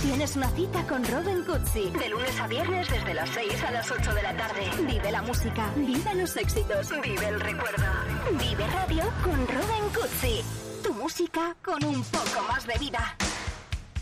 Tienes una cita con Robin Cutsi. De lunes a viernes desde las 6 a las 8 de la tarde. Vive la música, vive los éxitos, vive el recuerdo. Vive Radio con Robin Cutsi. Tu música con un poco más de vida.